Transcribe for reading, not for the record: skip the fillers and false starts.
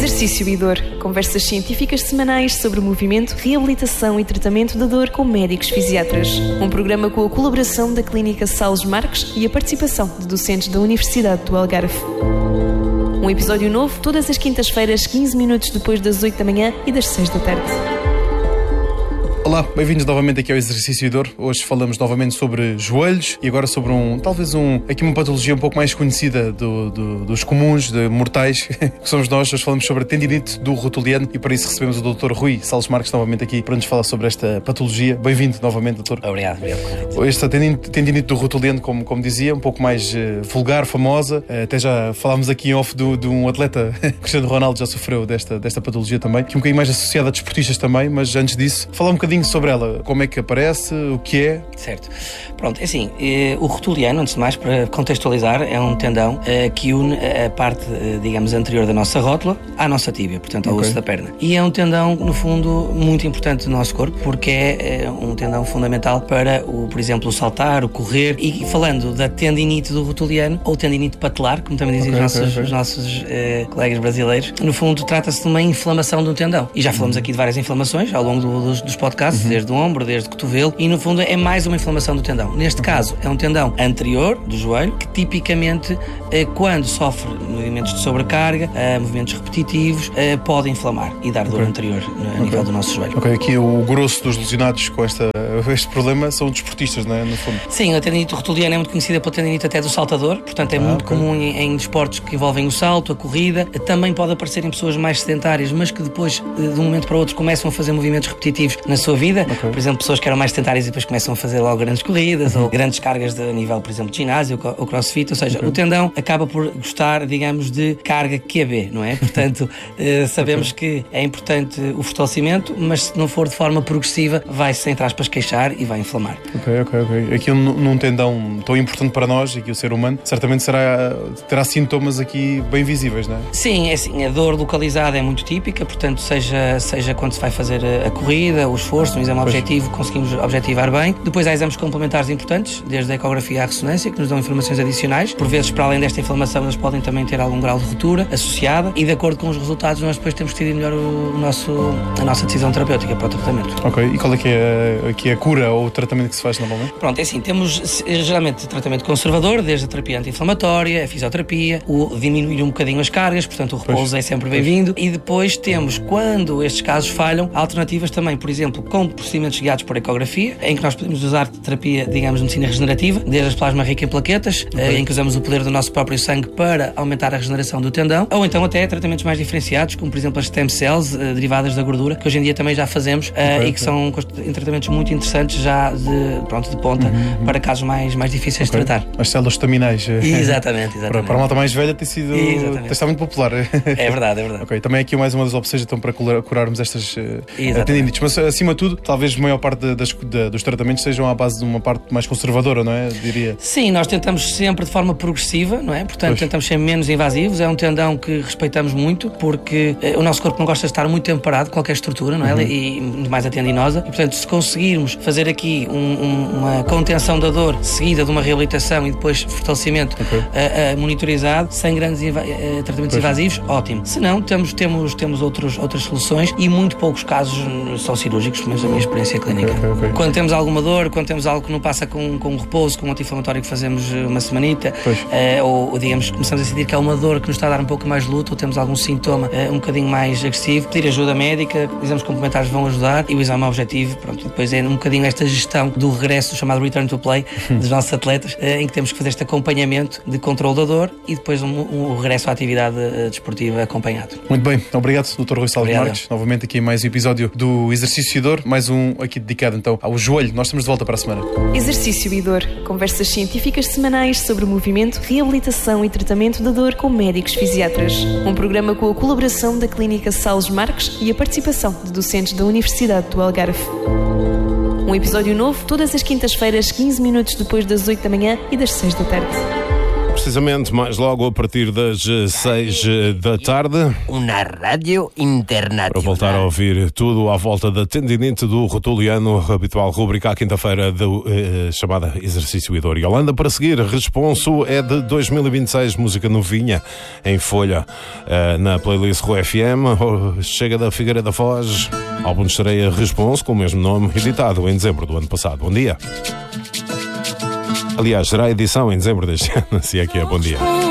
Exercício e Dor. Conversas científicas semanais sobre movimento, reabilitação e tratamento da dor com médicos fisiatras. Um programa com a colaboração da Clínica Salles Marques e a participação de docentes da Universidade do Algarve. Um episódio novo todas as quintas-feiras, 15 minutos depois das 8 da manhã e das 6 da tarde. Olá, bem-vindos novamente aqui ao Exercício e Dor. Hoje falamos novamente sobre joelhos e agora sobre aqui uma patologia um pouco mais conhecida dos comuns, de mortais, que somos nós. Hoje falamos sobre a tendinite do rotuliano e para isso recebemos o Dr. Rui Salles Marques novamente aqui para nos falar sobre esta patologia. Bem-vindo novamente, doutor. Obrigado. Esta tendinite do rotuliano, como dizia, um pouco mais vulgar, famosa. Até já falámos aqui em off de um atleta, Cristiano Ronaldo, já sofreu desta patologia também, que é um bocadinho mais associada a desportistas também, mas antes disso, falar um bocadinho sobre ela, como é que aparece, o que é? Certo. Pronto, é assim, o rotuliano, antes de mais, para contextualizar, é um tendão que une a parte, digamos, anterior da nossa rótula à nossa tíbia, portanto, ao osso da perna. E é um tendão, no fundo, muito importante do nosso corpo, porque é um tendão fundamental para, por exemplo, o saltar, o correr. E falando da tendinite do rotuliano, ou tendinite patelar, como também dizem os nossos colegas brasileiros, no fundo, trata-se de uma inflamação de um tendão. E já falamos aqui de várias inflamações ao longo dos podcasts, desde o ombro, desde o cotovelo, e no fundo é mais uma inflamação do tendão. Neste caso é um tendão anterior do joelho que tipicamente quando sofre movimentos de sobrecarga, movimentos repetitivos, pode inflamar e dar dor anterior a nível do nosso joelho. Aqui o grosso dos lesionados com este problema são desportistas, não é? No fundo. Sim, a tendinite rotuliana é muito conhecida pela tendinite até do saltador, portanto é muito comum em desportos que envolvem o salto, a corrida. Também pode aparecer em pessoas mais sedentárias, mas que depois de um momento para o outro começam a fazer movimentos repetitivos na sua vida. Por exemplo, pessoas que eram mais sedentárias e depois começam a fazer logo grandes corridas ou grandes cargas de nível, por exemplo, de ginásio ou crossfit, ou seja, o tendão acaba por gostar, digamos, de carga QB, não é? Portanto, sabemos que é importante o fortalecimento, mas se não for de forma progressiva, vai-se, entre aspas, queixar e vai inflamar. Aqui num tendão tão importante para nós, aqui o ser humano, certamente terá sintomas aqui bem visíveis, não é? Sim, é assim, a dor localizada é muito típica, portanto, seja quando se vai fazer a corrida, o esforço, um exame objetivo, conseguimos objetivar bem. Depois há exames complementares importantes, desde a ecografia à ressonância, que nos dão informações adicionais. Por vezes, para além desta inflamação, eles podem também ter algum grau de ruptura associada e, de acordo com os resultados, nós depois temos que decidir melhor a nossa decisão terapêutica para o tratamento. E qual é que é a cura ou o tratamento que se faz normalmente? Pronto, é assim, temos geralmente tratamento conservador, desde a terapia anti-inflamatória, a fisioterapia, o diminuir um bocadinho as cargas, portanto o repouso é sempre bem-vindo. E depois temos, quando estes casos falham, alternativas também, por exemplo, com procedimentos guiados por ecografia, em que nós podemos usar terapia, digamos, de medicina regenerativa, desde as plasma rica em plaquetas, em que usamos o poder do nosso próprio sangue para aumentar a regeneração do tendão, ou então até tratamentos mais diferenciados, como por exemplo as stem cells derivadas da gordura, que hoje em dia também já fazemos e que são tratamentos muito interessantes já de ponta para casos mais difíceis de tratar. As células estaminais. Exatamente. Para a malta mais velha tem estado muito popular. É verdade. Também aqui mais uma das opções então, para curarmos estas tendinites. Mas acima de tudo, talvez a maior parte dos tratamentos sejam à base de uma parte mais conservadora, não é? Diria. Sim, nós tentamos sempre de forma progressiva, não é? Portanto, tentamos ser menos invasivos. É um tendão que respeitamos muito, porque o nosso corpo não gosta de estar muito tempo parado, qualquer estrutura, não é? E mais a tendinosa. E, portanto, se conseguirmos fazer aqui uma contenção da dor seguida de uma reabilitação e depois fortalecimento monitorizado, sem grandes tratamentos invasivos, ótimo. Se não, temos outras soluções e muito poucos casos são cirúrgicos, pelo menos a minha experiência clínica. Quando temos alguma dor, quando temos algo que não passa com repouso, com um anti-inflamatório que fazemos uma semanita, ou digamos, começamos a sentir que há uma dor que nos está a dar um pouco mais de luta, ou temos algum sintoma um bocadinho mais agressivo, pedir ajuda médica, exames complementares vão ajudar e o exame objetivo, pronto, depois é um bocadinho esta gestão do regresso, chamado return to play, dos nossos atletas, em que temos que fazer este acompanhamento de controle da dor e depois um regresso à atividade desportiva acompanhado. Muito bem, obrigado, Dr. Rui Salles Marques, novamente aqui em mais um episódio do Exercício e Dor, mais um aqui dedicado então ao joelho. Nós estamos de volta para a semana. Exercício e Dor. Conversas científicas semanais sobre movimento, reabilitação e tratamento da dor com médicos fisiatras. Um programa com a colaboração da Clínica Salles Marques e a participação de docentes da Universidade do Algarve. Um episódio novo todas as quintas-feiras, 15 minutos depois das 8 da manhã e das 6 da tarde. precisamente mais logo a partir das 6 da tarde. Uma rádio internacional. Para voltar a ouvir tudo à volta da tendinite do rotuliano, a habitual rubrica à quinta-feira chamada Exercício Idor. E Holanda para seguir, Responso é de 2026, música novinha em folha na playlist Rua FM. Chega da Figueira da Foz, álbum de estreia Responso, com o mesmo nome, editado em dezembro do ano passado. Bom dia. Aliás, será a edição em dezembro deste ano, se é que é. Bom dia.